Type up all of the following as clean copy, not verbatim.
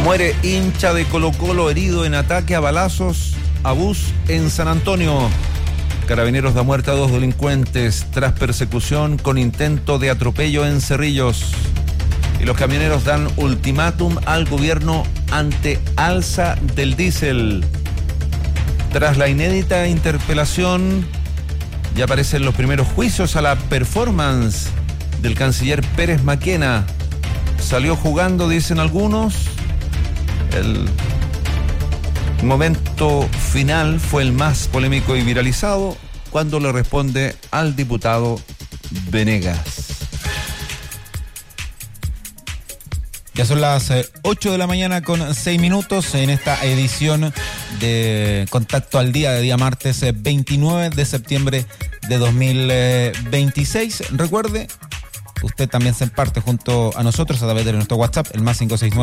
Muere hincha de Colo-Colo herido en ataque a balazos a bus en San Antonio. Carabineros da muerte a 2 delincuentes tras persecución con intento de atropello en Cerrillos. Y los camioneros dan ultimátum al gobierno ante alza del diésel. Tras la inédita interpelación, ya aparecen los primeros juicios a la performance del canciller Pérez Maquena. Salió jugando, dicen algunos. El momento final fue el más polémico y viralizado cuando le responde al diputado Venegas. Ya son las 8 de la mañana con 6 minutos en esta edición de Contacto al Día de día martes 29 de septiembre de 2026. Recuerde, usted también se parte junto a nosotros a través de nuestro WhatsApp, el más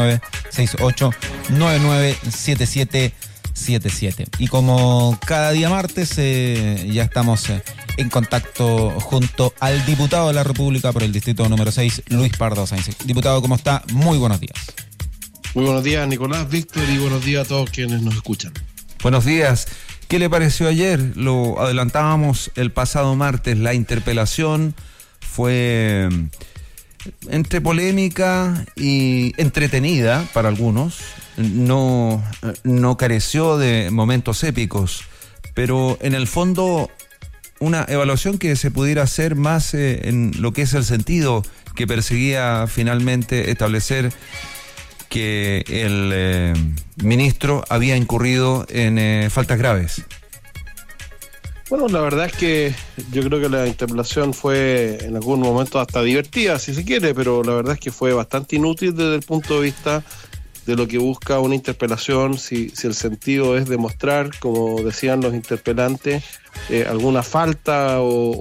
569-6899-7777. Y como cada día martes, ya estamos en contacto junto al diputado de la República por el distrito número 6, Luis Pardo Sáenz. Diputado, ¿cómo está? Muy buenos días. Muy buenos días, Nicolás, Víctor, y buenos días a todos quienes nos escuchan. Buenos días. ¿Qué le pareció ayer? Lo adelantábamos el pasado martes, la interpelación fue entre polémica y entretenida para algunos. No careció de momentos épicos, pero en el fondo una evaluación que se pudiera hacer más en lo que es el sentido que perseguía finalmente establecer que el ministro había incurrido en faltas graves. Bueno, la verdad es que yo creo que la interpelación fue en algún momento hasta divertida, si se quiere, pero la verdad es que fue bastante inútil desde el punto de vista de lo que busca una interpelación, si el sentido es demostrar, como decían los interpelantes, alguna falta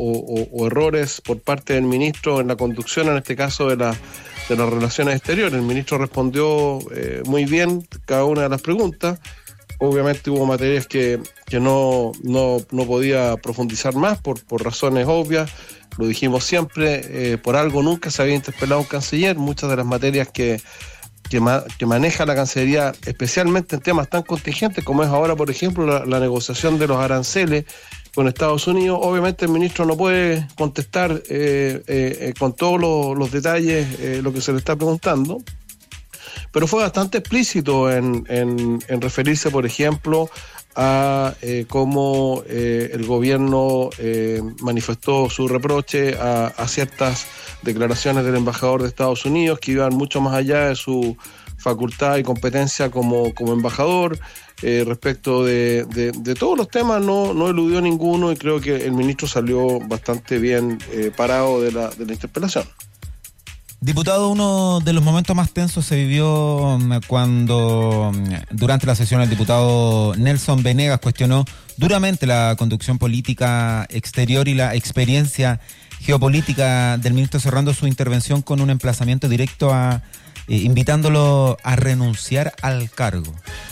o errores por parte del ministro en la conducción, en este caso de las relaciones exteriores. El ministro respondió muy bien cada una de las preguntas. Obviamente hubo materias que no podía profundizar más por razones obvias. Lo dijimos siempre, por algo nunca se había interpelado un canciller. Muchas de las materias que maneja la Cancillería, especialmente en temas tan contingentes como es ahora, por ejemplo, la negociación de los aranceles con Estados Unidos, obviamente el ministro no puede contestar con todos los detalles lo que se le está preguntando, pero fue bastante explícito en referirse, por ejemplo, a cómo el gobierno manifestó su reproche a ciertas declaraciones del embajador de Estados Unidos que iban mucho más allá de su facultad y competencia como embajador. Respecto de todos los temas no eludió ninguno y creo que el ministro salió bastante bien parado de la interpelación. Diputado, uno de los momentos más tensos se vivió cuando durante la sesión el diputado Nelson Venegas cuestionó duramente la conducción política exterior y la experiencia geopolítica del ministro, cerrando su intervención con un emplazamiento directo invitándolo a renunciar al cargo.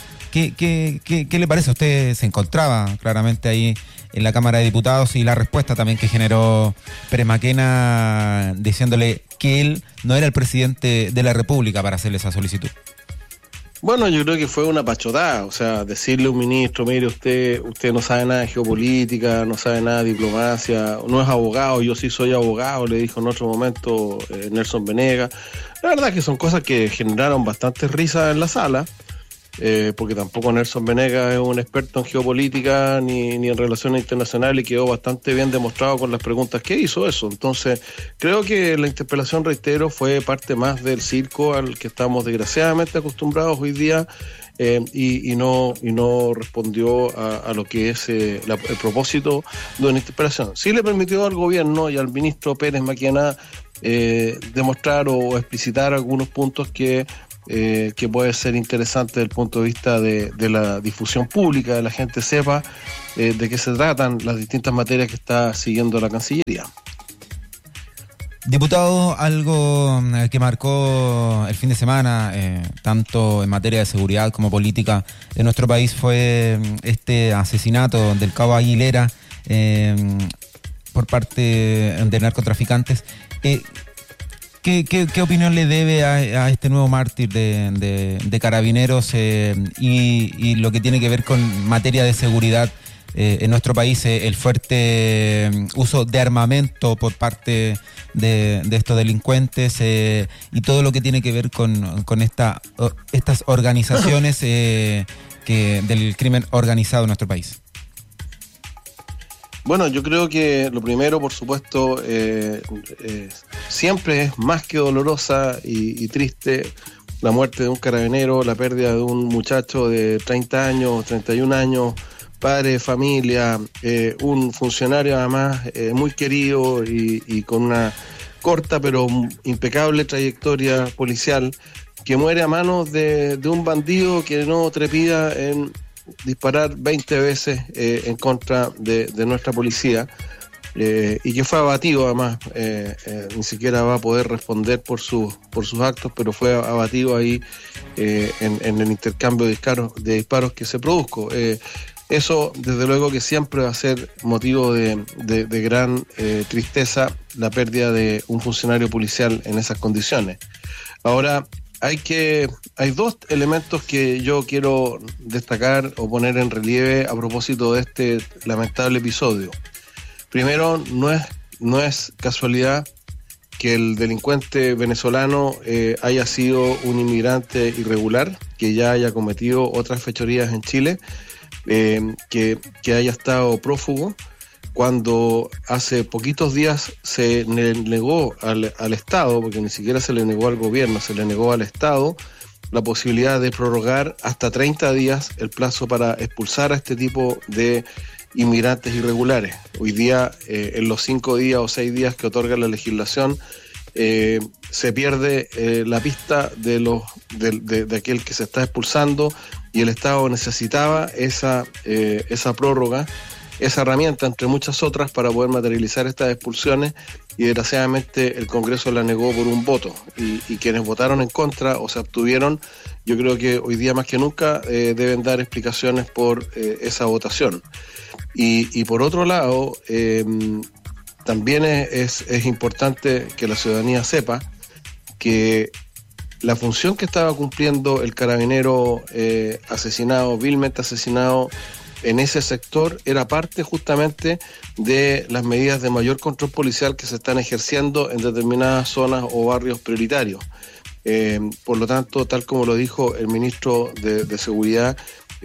¿Qué le parece? Usted se encontraba claramente ahí en la Cámara de Diputados y la respuesta también que generó Pérez Maquena diciéndole que él no era el presidente de la República para hacerle esa solicitud. Bueno, yo creo que fue una pachotada, o sea, decirle a un ministro, mire, usted no sabe nada de geopolítica, no sabe nada de diplomacia, no es abogado, yo sí soy abogado, le dijo en otro momento Nelson Venegas. La verdad es que son cosas que generaron bastante risa en la sala, porque tampoco Nelson Venegas es un experto en geopolítica ni en relaciones internacionales y quedó bastante bien demostrado con las preguntas que hizo eso. Entonces, creo que la interpelación, reitero, fue parte más del circo al que estamos desgraciadamente acostumbrados hoy día y no respondió a lo que es el propósito de una interpelación. Sí le permitió al gobierno y al ministro Pérez Maquena demostrar o explicitar algunos puntos que puede ser interesante desde el punto de vista de la difusión pública, de la gente sepa de qué se tratan las distintas materias que está siguiendo la Cancillería. Diputado, algo que marcó el fin de semana, tanto en materia de seguridad como política en nuestro país, fue este asesinato del cabo Aguilera por parte de narcotraficantes. ¿Qué opinión le debe a este nuevo mártir de Carabineros y lo que tiene que ver con materia de seguridad en nuestro país, el fuerte uso de armamento por parte de estos delincuentes y todo lo que tiene que ver con estas organizaciones del crimen organizado en nuestro país? Bueno, yo creo que lo primero, por supuesto, siempre es más que dolorosa y triste la muerte de un carabinero, la pérdida de un muchacho de 30 años, 31 años, padre de familia, un funcionario además muy querido y con una corta pero impecable trayectoria policial, que muere a manos de un bandido que no trepida en disparar 20 veces en contra de nuestra policía y que fue abatido además, ni siquiera va a poder responder por sus actos, pero fue abatido ahí en el intercambio de disparos que se produjo. Eso desde luego que siempre va a ser motivo de gran tristeza, la pérdida de un funcionario policial en esas condiciones. Ahora, hay dos elementos que yo quiero destacar o poner en relieve a propósito de este lamentable episodio. Primero, no es casualidad que el delincuente venezolano haya sido un inmigrante irregular, que ya haya cometido otras fechorías en Chile, que haya estado prófugo, cuando hace poquitos días se le negó al Estado, porque ni siquiera se le negó al gobierno, se le negó al Estado la posibilidad de prorrogar hasta 30 días el plazo para expulsar a este tipo de inmigrantes irregulares. Hoy día, en los 5 días o 6 días que otorga la legislación, se pierde la pista de aquel que se está expulsando, y el Estado necesitaba esa prórroga, esa herramienta entre muchas otras para poder materializar estas expulsiones, y desgraciadamente el Congreso la negó por un voto, y quienes votaron en contra o se abstuvieron, yo creo que hoy día más que nunca deben dar explicaciones por esa votación. Y por otro lado, también es importante que la ciudadanía sepa que la función que estaba cumpliendo el carabinero vilmente asesinado en ese sector era parte justamente de las medidas de mayor control policial que se están ejerciendo en determinadas zonas o barrios prioritarios. Por lo tanto, tal como lo dijo el ministro de Seguridad,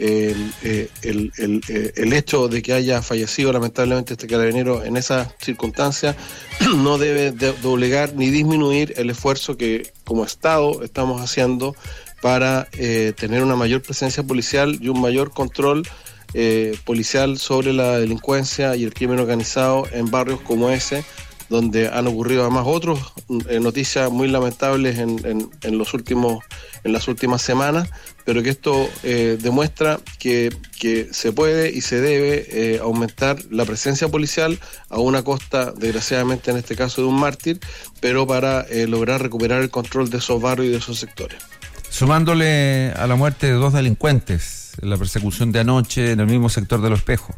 el hecho de que haya fallecido lamentablemente este carabinero en esas circunstancias no debe doblegar ni disminuir el esfuerzo que como Estado estamos haciendo para tener una mayor presencia policial y un mayor control policial sobre la delincuencia y el crimen organizado en barrios como ese, donde han ocurrido además otras noticias muy lamentables en las últimas semanas, pero que esto demuestra que se puede y se debe aumentar la presencia policial a una costa, desgraciadamente en este caso de un mártir, pero para lograr recuperar el control de esos barrios y de esos sectores. Sumándole a la muerte de 2 delincuentes, la persecución de anoche en el mismo sector de Los Espejos.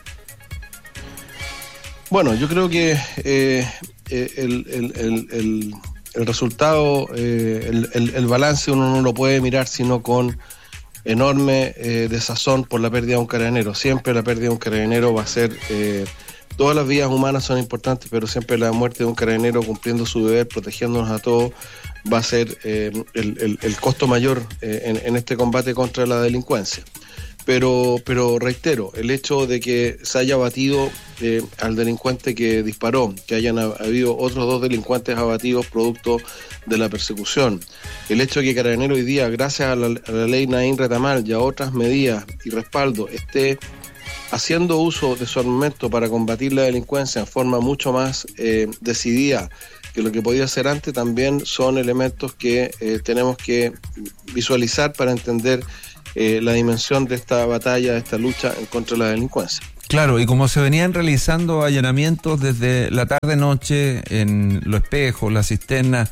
Bueno, yo creo que el resultado, el balance uno no lo puede mirar sino con enorme desazón por la pérdida de un carabinero. Siempre la pérdida de un carabinero va a ser, todas las vidas humanas son importantes, pero siempre la muerte de un carabinero cumpliendo su deber, protegiéndonos a todos, va a ser el costo mayor en este combate contra la delincuencia. Pero reitero, el hecho de que se haya abatido al delincuente que disparó, que hayan habido otros 2 delincuentes abatidos producto de la persecución, el hecho de que Carabineros hoy día, gracias a la ley Naín Retamal y a otras medidas y respaldo, esté haciendo uso de su armamento para combatir la delincuencia en forma mucho más decidida que lo que podía hacer antes, también son elementos que tenemos que visualizar para entender la dimensión de esta batalla, de esta lucha en contra de la delincuencia. Claro, y como se venían realizando allanamientos desde la tarde-noche en Los Espejos, La Cisterna,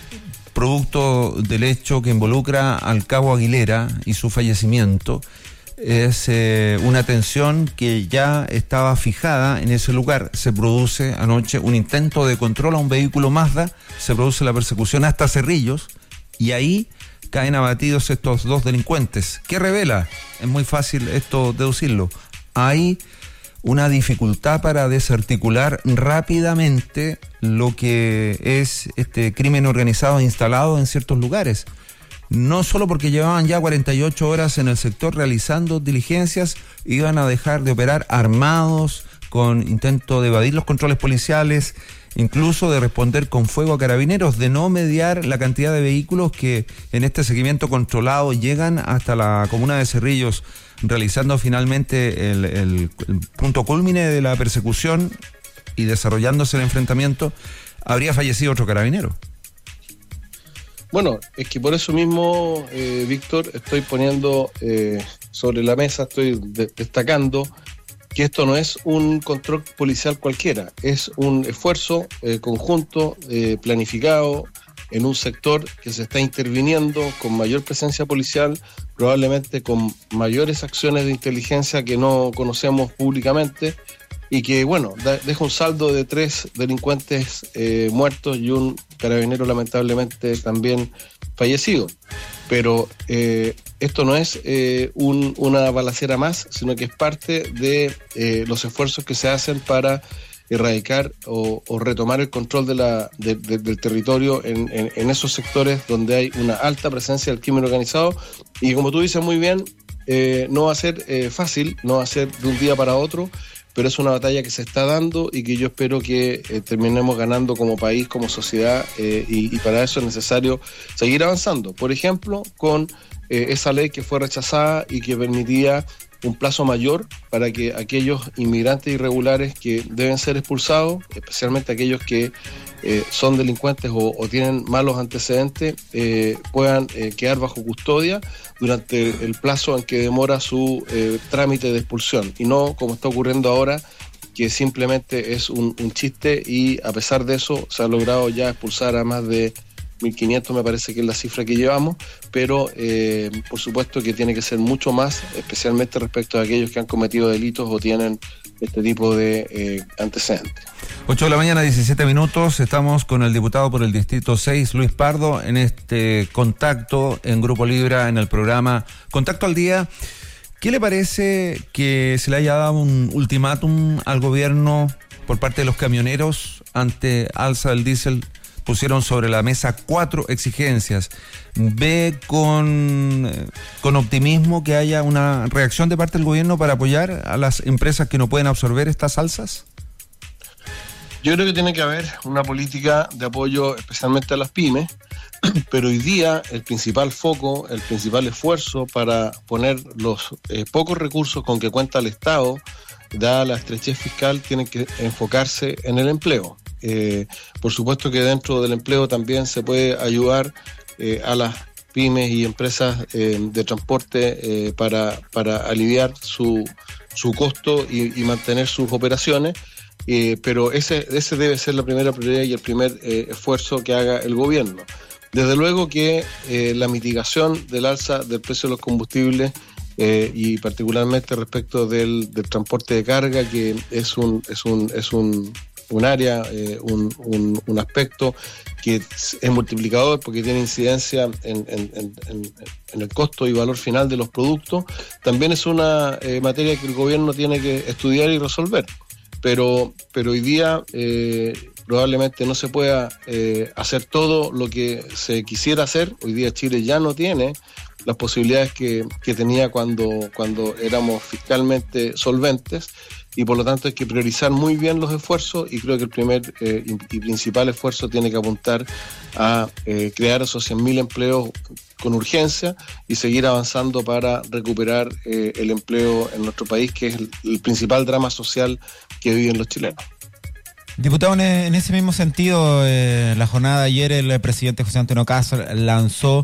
producto del hecho que involucra al cabo Aguilera y su fallecimiento, es una tensión que ya estaba fijada en ese lugar. Se produce anoche un intento de control a un vehículo Mazda, se produce la persecución hasta Cerrillos y ahí caen abatidos estos dos delincuentes. ¿Qué revela? Es muy fácil esto deducirlo. Hay una dificultad para desarticular rápidamente lo que es este crimen organizado instalado en ciertos lugares. No solo porque llevaban ya 48 horas en el sector realizando diligencias, iban a dejar de operar armados, con intento de evadir los controles policiales, incluso de responder con fuego a carabineros, de no mediar la cantidad de vehículos que en este seguimiento controlado llegan hasta la comuna de Cerrillos, realizando finalmente el punto cúlmine de la persecución y desarrollándose el enfrentamiento. Habría fallecido otro carabinero. Bueno, es que por eso mismo, Víctor, estoy poniendo sobre la mesa, estoy destacando que esto no es un control policial cualquiera, es un esfuerzo conjunto, planificado, en un sector que se está interviniendo con mayor presencia policial, probablemente con mayores acciones de inteligencia que no conocemos públicamente, y que, bueno, deja un saldo de 3 delincuentes muertos y un carabinero lamentablemente también fallecido. Pero esto no es una balacera más, sino que es parte de los esfuerzos que se hacen para erradicar o retomar el control del territorio en esos sectores donde hay una alta presencia del crimen organizado. Y como tú dices muy bien, no va a ser fácil, no va a ser de un día para otro, pero es una batalla que se está dando y que yo espero que terminemos ganando como país, como sociedad, y para eso es necesario seguir avanzando. Por ejemplo, con esa ley que fue rechazada y que permitía un plazo mayor para que aquellos inmigrantes irregulares que deben ser expulsados, especialmente aquellos que son delincuentes o tienen malos antecedentes, puedan quedar bajo custodia durante el plazo en que demora su trámite de expulsión, y no como está ocurriendo ahora, que simplemente es un chiste, y a pesar de eso se ha logrado ya expulsar a más de 1.500, me parece que es la cifra que llevamos, pero por supuesto que tiene que ser mucho más, especialmente respecto a aquellos que han cometido delitos o tienen este tipo de antecedentes. 8 de la mañana, 17 minutos, estamos con el diputado por el Distrito 6, Luis Pardo, en este contacto en Grupo Libra, en el programa Contacto al Día. ¿Qué le parece que se le haya dado un ultimátum al gobierno por parte de los camioneros ante alza del diésel? Pusieron sobre la mesa 4 exigencias. ¿Ve con optimismo que haya una reacción de parte del gobierno para apoyar a las empresas que no pueden absorber estas alzas? Yo creo que tiene que haber una política de apoyo especialmente a las pymes, pero hoy día el principal foco, el principal esfuerzo para poner los pocos recursos con que cuenta el Estado, dada la estrechez fiscal, tiene que enfocarse en el empleo. Por supuesto que dentro del empleo también se puede ayudar a las pymes y empresas de transporte para aliviar su costo y mantener sus operaciones, pero ese debe ser la primera prioridad y el primer esfuerzo que haga el gobierno. Desde luego que la mitigación del alza del precio de los combustibles y particularmente respecto del transporte de carga, que es un área, un aspecto que es multiplicador porque tiene incidencia en el costo y valor final de los productos, también es una materia que el gobierno tiene que estudiar y resolver. Pero hoy día probablemente no se pueda hacer todo lo que se quisiera hacer. Hoy día Chile ya no tiene las posibilidades que tenía cuando éramos fiscalmente solventes, y por lo tanto hay que priorizar muy bien los esfuerzos, y creo que el primer y principal esfuerzo tiene que apuntar a crear esos 100.000 empleos con urgencia y seguir avanzando para recuperar el empleo en nuestro país, que es el principal drama social que viven los chilenos. Diputado, en ese mismo sentido, la jornada de ayer el presidente José Antonio Caz lanzó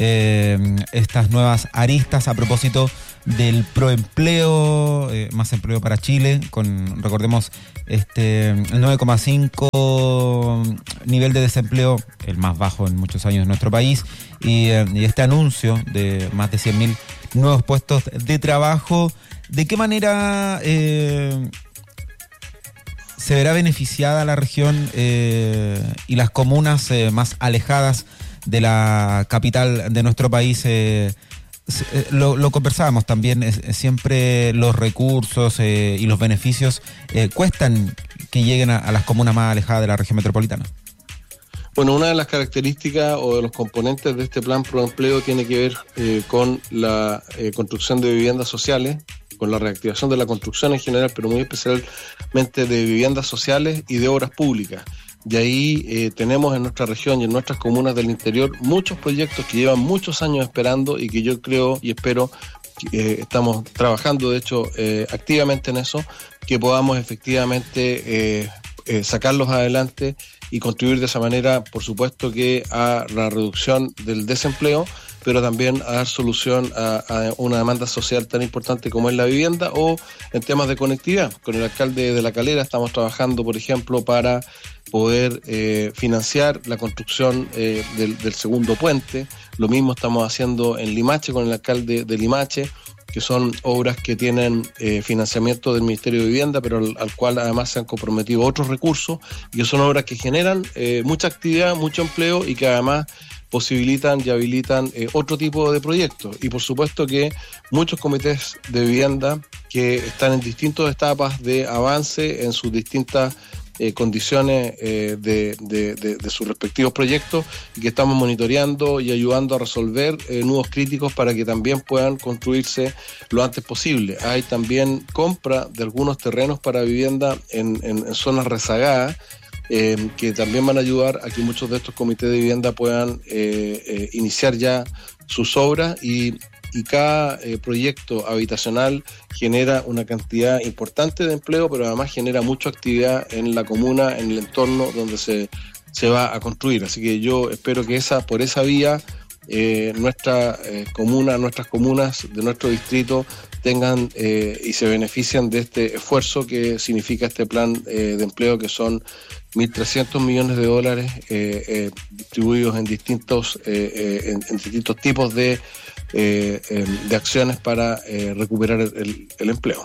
estas nuevas aristas a propósito del proempleo, más empleo para Chile, con, recordemos, el 9,5 nivel de desempleo, el más bajo en muchos años en nuestro país, y este anuncio de más de 100.000 nuevos puestos de trabajo. ¿De qué manera se verá beneficiada la región y las comunas más alejadas de la capital de nuestro país? Lo conversábamos también, siempre los recursos y los beneficios cuestan que lleguen a las comunas más alejadas de la región metropolitana. Bueno, una de las características o de los componentes de este plan Proempleo tiene que ver con la construcción de viviendas sociales, con la reactivación de la construcción en general, pero muy especialmente de viviendas sociales y de obras públicas. Y ahí tenemos en nuestra región y en nuestras comunas del interior muchos proyectos que llevan muchos años esperando y que yo creo y espero que estamos trabajando, de hecho, activamente en eso, que podamos efectivamente sacarlos adelante y contribuir de esa manera, por supuesto, que a la reducción del desempleo, pero también a dar solución a una demanda social tan importante como es la vivienda, o en temas de conectividad. Con el alcalde de La Calera estamos trabajando, por ejemplo, para poder financiar la construcción del segundo puente. Lo mismo estamos haciendo en Limache con el alcalde de Limache, que son obras que tienen financiamiento del Ministerio de Vivienda, pero al cual además se han comprometido otros recursos, y que son obras que generan mucha actividad, mucho empleo, y que además posibilitan y habilitan otro tipo de proyectos. Y por supuesto que muchos comités de vivienda que están en distintas etapas de avance en sus distintas condiciones de sus respectivos proyectos, y que estamos monitoreando y ayudando a resolver nudos críticos para que también puedan construirse lo antes posible. Hay también compra de algunos terrenos para vivienda en zonas rezagadas, que también van a ayudar a que muchos de estos comités de vivienda puedan iniciar ya sus obras, y cada proyecto habitacional genera una cantidad importante de empleo, pero además genera mucha actividad en la comuna, en el entorno donde se va a construir. Así que yo espero que por esa vía nuestras comunas de nuestro distrito tengan y se benefician de este esfuerzo que significa este plan de empleo, que son 1.300 millones de dólares distribuidos en distintos tipos de acciones para recuperar el empleo.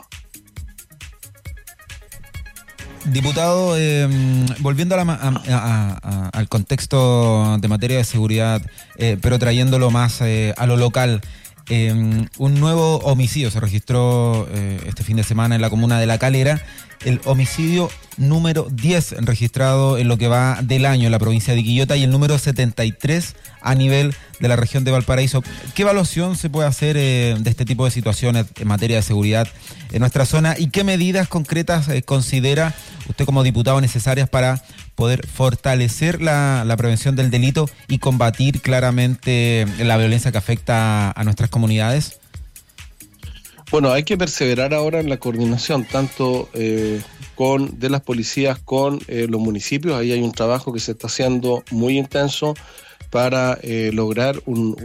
Diputado, volviendo al contexto de materia de seguridad, pero trayéndolo más a lo local, un nuevo homicidio se registró este fin de semana en la comuna de La Calera, el homicidio número 10 registrado en lo que va del año en la provincia de Quillota, y el número 73 a nivel de la región de Valparaíso. ¿Qué evaluación se puede hacer de este tipo de situaciones en materia de seguridad en nuestra zona, y qué medidas concretas considera usted como diputado necesarias para poder fortalecer la prevención del delito y combatir claramente la violencia que afecta a nuestras comunidades? Bueno, hay que perseverar ahora en la coordinación, tanto de las policías con los municipios. Ahí hay un trabajo que se está haciendo muy intenso para lograr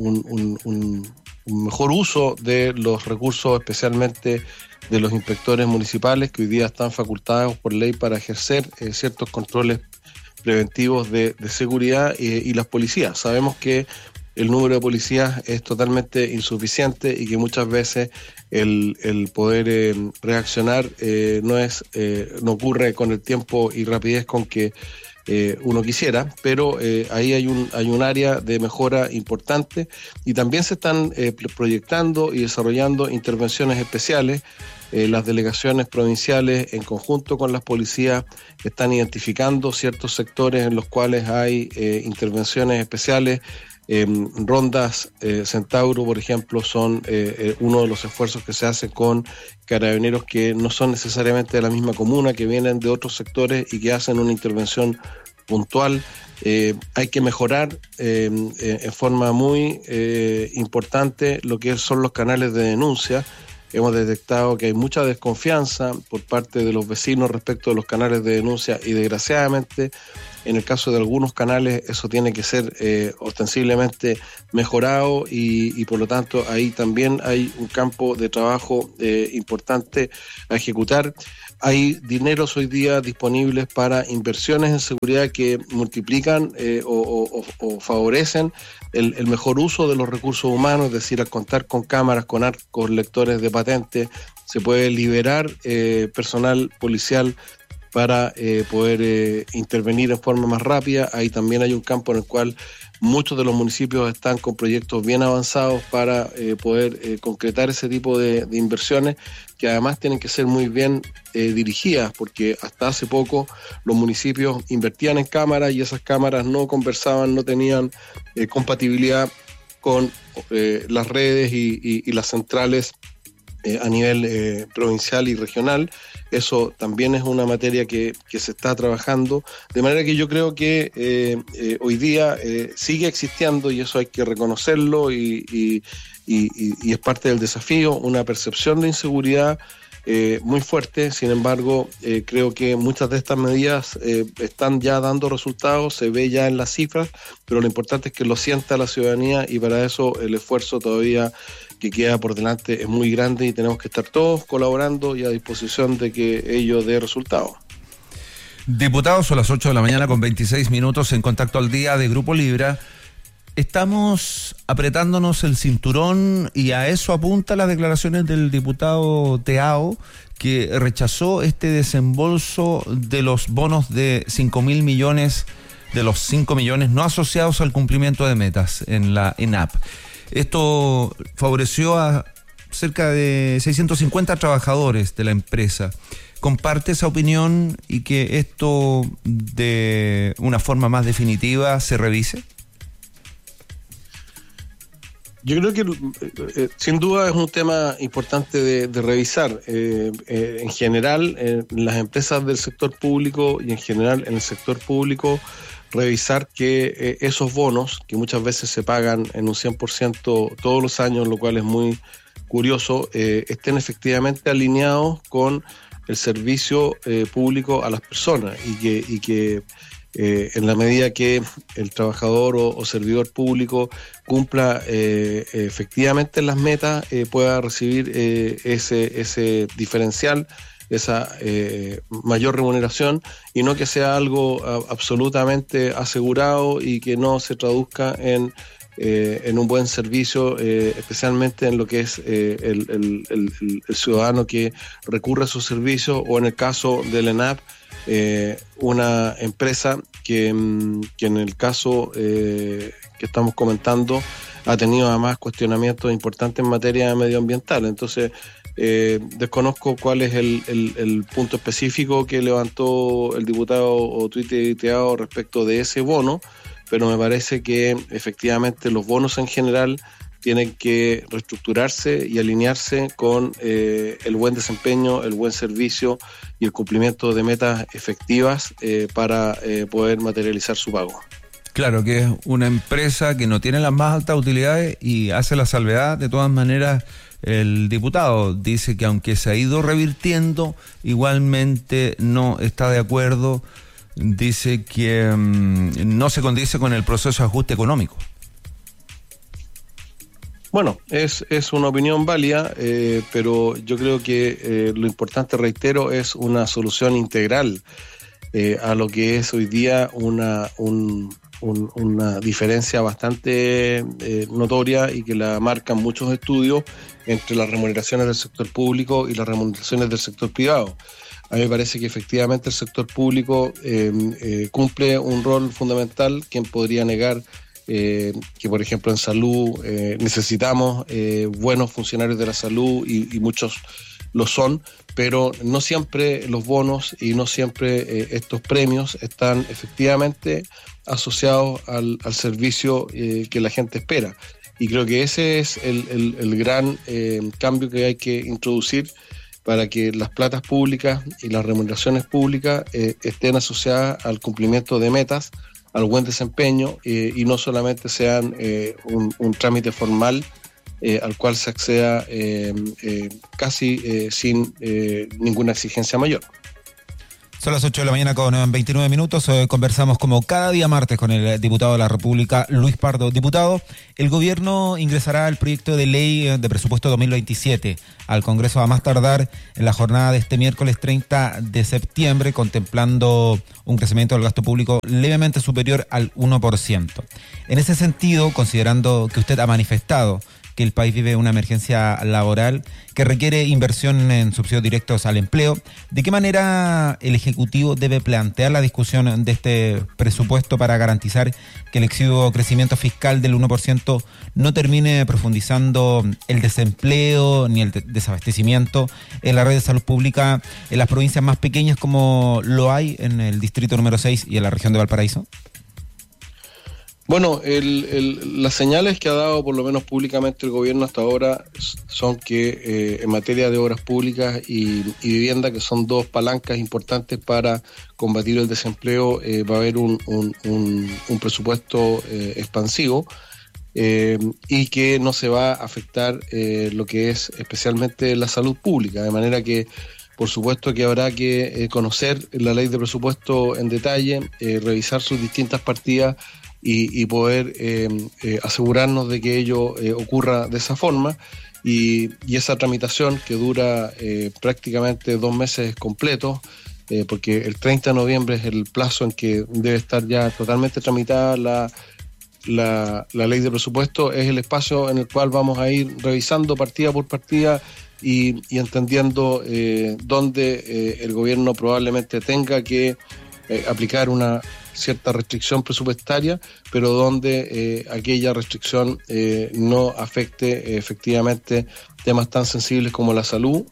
un mejor uso de los recursos, especialmente de los inspectores municipales, que hoy día están facultados por ley para ejercer ciertos controles preventivos de seguridad, y las policías. Sabemos que el número de policías es totalmente insuficiente y que muchas veces el poder reaccionar no ocurre con el tiempo y rapidez con que uno quisiera, pero ahí hay un área de mejora importante, y también se están proyectando y desarrollando intervenciones especiales. Las delegaciones provinciales, en conjunto con las policías, están identificando ciertos sectores en los cuales hay intervenciones especiales. Rondas Centauro, por ejemplo, son uno de los esfuerzos que se hace con carabineros que no son necesariamente de la misma comuna, que vienen de otros sectores y que hacen una intervención puntual. Hay que mejorar en forma muy importante lo que son los canales de denuncia. Hemos detectado que hay mucha desconfianza por parte de los vecinos respecto de los canales de denuncia, y desgraciadamente En el caso de algunos canales eso tiene que ser ostensiblemente mejorado y por lo tanto ahí también hay un campo de trabajo importante a ejecutar. Hay dineros hoy día disponibles para inversiones en seguridad que multiplican o favorecen el mejor uso de los recursos humanos, es decir, al contar con cámaras, con arcos lectores de patentes, se puede liberar personal policial para poder intervenir en forma más rápida. Ahí también hay un campo en el cual muchos de los municipios están con proyectos bien avanzados para poder concretar ese tipo de inversiones, que además tienen que ser muy bien dirigidas, porque hasta hace poco los municipios invertían en cámaras y esas cámaras no conversaban, no tenían compatibilidad con las redes y las centrales a nivel provincial y regional. Eso también es una materia que se está trabajando, de manera que yo creo que hoy día sigue existiendo, y eso hay que reconocerlo, y es parte del desafío, una percepción de inseguridad muy fuerte. Sin embargo, creo que muchas de estas medidas están ya dando resultados, se ve ya en las cifras, pero lo importante es que lo sienta la ciudadanía, y para eso el esfuerzo todavía que queda por delante es muy grande, y tenemos que estar todos colaborando y a disposición de que ello dé resultados. Diputados, son las 8 de la mañana con 26 minutos en Contacto al Día de Grupo Libra. Estamos apretándonos el cinturón, y a eso apunta las declaraciones del diputado Teao, que rechazó este desembolso de los bonos de 5.000 millones, de los 5 millones no asociados al cumplimiento de metas en la ENAP. Esto favoreció a cerca de 650 trabajadores de la empresa. ¿Comparte esa opinión y que esto de una forma más definitiva se revise? Yo creo que sin duda es un tema importante de revisar. En general, en las empresas del sector público y en general en el sector público, revisar que esos bonos, que muchas veces se pagan en un 100% todos los años, lo cual es muy curioso, estén efectivamente alineados con el servicio público a las personas, y que en la medida que el trabajador o servidor público cumpla efectivamente las metas, pueda recibir ese diferencial, esa mayor remuneración, y no que sea algo absolutamente asegurado y que no se traduzca en un buen servicio, especialmente en lo que es el ciudadano que recurre a su servicio, o en el caso del ENAP, una empresa que en el caso que estamos comentando ha tenido además cuestionamientos importantes en materia medioambiental. Entonces, desconozco cuál es el punto específico que levantó el diputado o tuiteado respecto de ese bono, pero me parece que efectivamente los bonos en general tienen que reestructurarse y alinearse con el buen desempeño, el buen servicio y el cumplimiento de metas efectivas para poder materializar su pago. Claro, que es una empresa que no tiene las más altas utilidades, y hace la salvedad. De todas maneras, el diputado dice que aunque se ha ido revirtiendo, igualmente no está de acuerdo. Dice que no se condice con el proceso de ajuste económico. Bueno, es una opinión válida, pero yo creo que lo importante, reitero, es una solución integral a lo que es hoy día una diferencia bastante notoria, y que la marcan muchos estudios, entre las remuneraciones del sector público y las remuneraciones del sector privado. A mí me parece que efectivamente el sector público cumple un rol fundamental. ¿Quién podría negar que, por ejemplo, en salud necesitamos buenos funcionarios de la salud, y muchos lo son, pero no siempre los bonos y no siempre estos premios están efectivamente asociados al servicio que la gente espera? Y creo que ese es el gran cambio que hay que introducir, para que las platas públicas y las remuneraciones públicas estén asociadas al cumplimiento de metas, al buen desempeño, y no solamente sean un trámite formal al cual se acceda casi sin ninguna exigencia mayor. Son las 8 de la mañana con 29 minutos. Conversamos como cada día martes con el diputado de la República, Luis Pardo. Diputado, el gobierno ingresará el proyecto de ley de presupuesto 2027 al Congreso a más tardar en la jornada de este miércoles 30 de septiembre, contemplando un crecimiento del gasto público levemente superior al 1%. En ese sentido, considerando que usted ha manifestado que el país vive una emergencia laboral que requiere inversión en subsidios directos al empleo, ¿de qué manera el Ejecutivo debe plantear la discusión de este presupuesto para garantizar que el exiguo crecimiento fiscal del 1% no termine profundizando el desempleo ni el desabastecimiento en la red de salud pública en las provincias más pequeñas como lo hay en el distrito número 6 y en la región de Valparaíso? Bueno, las señales que ha dado, por lo menos públicamente, el gobierno hasta ahora son que en materia de obras públicas y vivienda, que son dos palancas importantes para combatir el desempleo, va a haber un presupuesto expansivo y que no se va a afectar lo que es especialmente la salud pública, de manera que por supuesto que habrá que conocer la ley de presupuesto en detalle, revisar sus distintas partidas y poder asegurarnos de que ello ocurra de esa forma y esa tramitación que dura prácticamente 2 meses completos, porque el 30 de noviembre es el plazo en que debe estar ya totalmente tramitada la ley de presupuesto, es el espacio en el cual vamos a ir revisando partida por partida y entendiendo dónde el gobierno probablemente tenga que aplicar una cierta restricción presupuestaria, pero donde aquella restricción no afecte efectivamente temas tan sensibles como la salud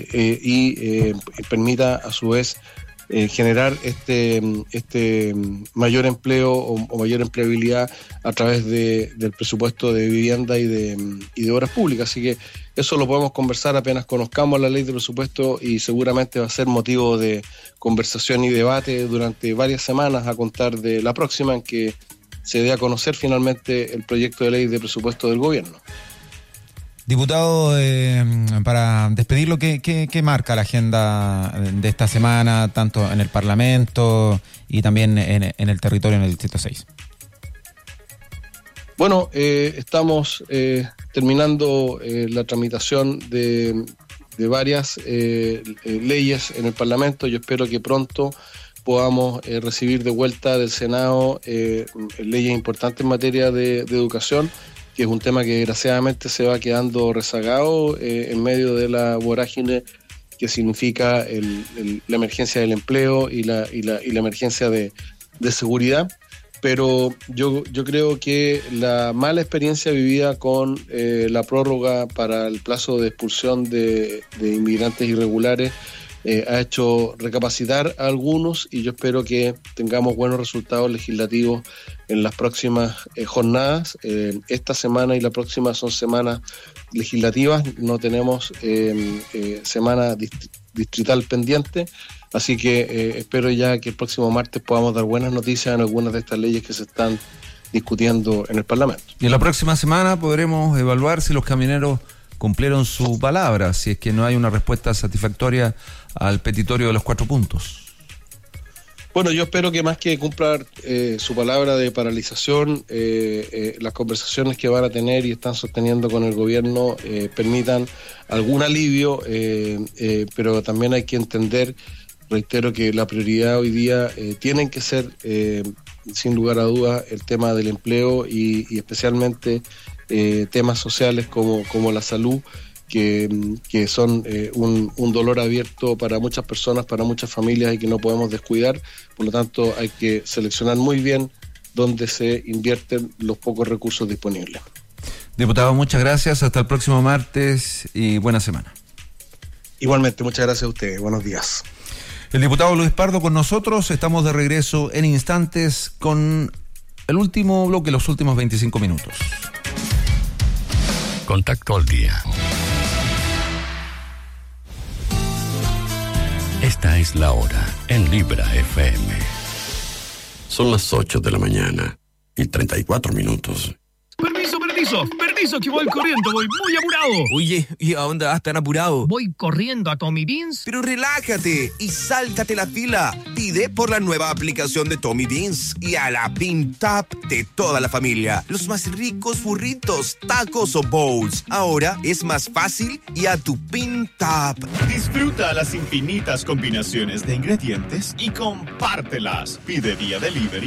y permita a su vez generar este mayor empleo o mayor empleabilidad a través del presupuesto de vivienda y de obras públicas. Así que eso lo podemos conversar apenas conozcamos la ley de presupuesto y seguramente va a ser motivo de conversación y debate durante varias semanas a contar de la próxima en que se dé a conocer finalmente el proyecto de ley de presupuesto del gobierno. Diputado, para despedirlo, ¿qué marca la agenda de esta semana, tanto en el Parlamento y también en el territorio, en el Distrito 6? Bueno, estamos terminando la tramitación de varias leyes en el Parlamento. Yo espero que pronto podamos recibir de vuelta del Senado leyes importantes en materia de educación, que es un tema que desgraciadamente se va quedando rezagado en medio de la vorágine que significa la emergencia del empleo y la emergencia de seguridad. Pero yo creo que la mala experiencia vivida con la prórroga para el plazo de expulsión de inmigrantes irregulares ha hecho recapacitar a algunos y yo espero que tengamos buenos resultados legislativos en las próximas jornadas. Esta semana y la próxima son semanas legislativas, no tenemos semana distrital pendiente, así que espero ya que el próximo martes podamos dar buenas noticias en algunas de estas leyes que se están discutiendo en el Parlamento. Y en la próxima semana podremos evaluar si los camioneros cumplieron su palabra, si es que no hay una respuesta satisfactoria al petitorio de los 4 puntos. Bueno, yo espero que más que cumplan su palabra de paralización, las conversaciones que van a tener y están sosteniendo con el gobierno permitan algún alivio, pero también hay que entender, reitero, que la prioridad hoy día tienen que ser, sin lugar a dudas, el tema del empleo y especialmente temas sociales como la salud, que son un dolor abierto para muchas personas, para muchas familias y que no podemos descuidar. Por lo tanto, hay que seleccionar muy bien dónde se invierten los pocos recursos disponibles. Diputado, muchas gracias. Hasta el próximo martes y buena semana. Igualmente, muchas gracias a ustedes. Buenos días. El diputado Luis Pardo con nosotros. Estamos de regreso en instantes con el último bloque, los últimos 25 minutos. Contacto al día. Esta es la hora en Libra FM. Son las 8 de la mañana y 34 minutos. ¡Permiso! permiso que voy corriendo, voy muy apurado. Oye, ¿y a dónde vas tan apurado? Voy corriendo a Tommy Beans. Pero relájate y sáltate la fila. Pide por la nueva aplicación de Tommy Beans y a la Pin Tap de toda la familia. Los más ricos burritos, tacos o bowls. Ahora es más fácil y a tu Pin Tap. Disfruta las infinitas combinaciones de ingredientes y compártelas. Pide vía delivery